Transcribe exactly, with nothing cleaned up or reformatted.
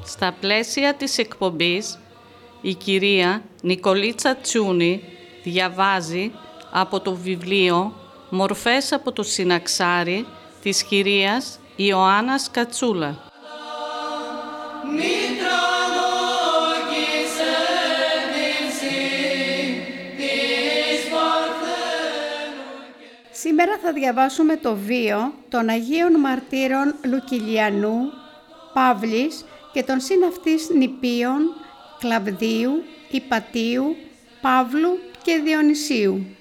Στα πλαίσια της εκπομπής, η κυρία Νικολίτσα Τσούνη διαβάζει από το βιβλίο «Μορφές από το Συναξάρι» της κυρίας Ιωάννας Κατσούλα. Σήμερα θα διαβάσουμε το βίο των Αγίων Μαρτύρων Λουκυλιανού, Παύλης και των συναυτής νηπίων Κλαβδίου, Ιπατίου, Παύλου και Διονυσίου.